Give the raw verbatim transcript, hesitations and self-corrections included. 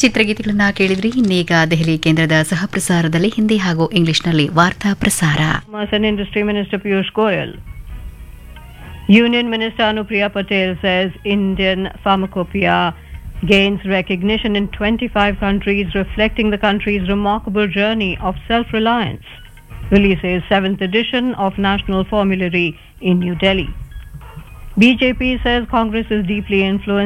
ಚಿತ್ರಗೀತೆಗಳನ್ನ ಕೇಳಿದ್ರಿ. ಇನ್ನೀಗ ದೆಹಲಿ ಕೇಂದ್ರದ ಸಹ ಪ್ರಸಾರದಲ್ಲಿ ಹಿಂದಿ ಹಾಗೂ ಇಂಗ್ಲಿಷ್ನಲ್ಲಿ ವಾರ್ತಾ ಪ್ರಸಾರ. Commerce and Industry Minister Piyush Goyal. Union Minister Anupriya Patel says Indian pharmacopoeia gains recognition in twenty-five countries, reflecting the country's remarkable journey of self-reliance. Releases seventh edition of National Formulary in New Delhi. B J P says Congress is deeply influenced